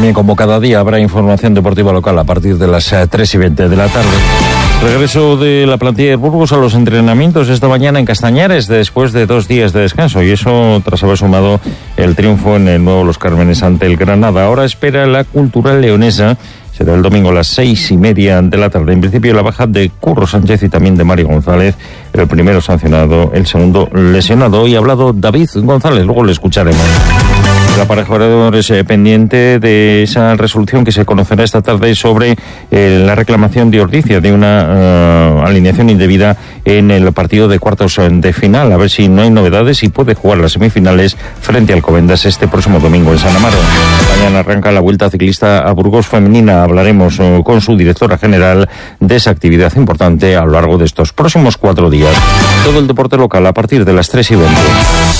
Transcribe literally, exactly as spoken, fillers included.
También, como cada día, habrá información deportiva local a partir de las tres y veinte de la tarde. Regreso de la plantilla de Burgos a los entrenamientos esta mañana en Castañares, después de dos días de descanso, y eso tras haber sumado el triunfo en el nuevo Los Cármenes ante el Granada. Ahora espera la Cultural Leonesa. Será el domingo a las seis y media de la tarde. En principio, la baja de Curro Sánchez y también de Mario González, el primero sancionado, el segundo lesionado. Hoy ha hablado David González, luego le escucharemos. La pareja es eh, pendiente de esa resolución que se conocerá esta tarde sobre eh, la reclamación de Ordizia de una uh, alineación indebida en el partido de cuartos de final. A ver si no hay novedades y puede jugar las semifinales frente al Alcobendas este próximo domingo en San Amaro. Mañana arranca la Vuelta Ciclista a Burgos femenina. Hablaremos uh, con su directora general de esa actividad importante a lo largo de estos próximos cuatro días. Todo el deporte local a partir de las tres y veinte.